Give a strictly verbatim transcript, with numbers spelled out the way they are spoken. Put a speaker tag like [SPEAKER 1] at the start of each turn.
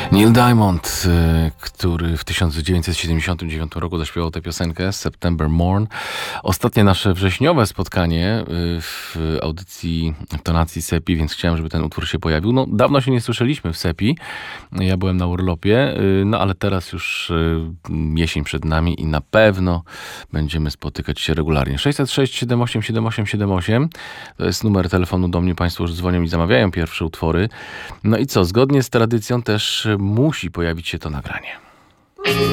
[SPEAKER 1] Neil Diamond, y, który w tysiąc dziewięćset siedemdziesiątym dziewiątym roku zaśpiewał tę piosenkę September Morn. Ostatnie nasze wrześniowe spotkanie y, w audycji w tonacji Sepi, więc chciałem, żeby ten utwór się pojawił. No, dawno się nie słyszeliśmy w Sepi. Ja byłem na urlopie, y, no ale teraz już y, jesień przed nami i na pewno będziemy spotykać się regularnie. sześćset sześć siedem osiem siedem osiem siedem osiem to jest numer telefonu do mnie. Państwo już dzwonią i zamawiają pierwsze utwory. No i co, zgodnie z tradycją też musi pojawić się to nagranie.